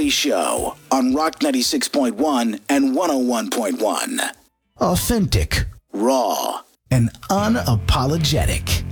Show on Rock 96.1 and 101.1. Authentic, raw, and unapologetic.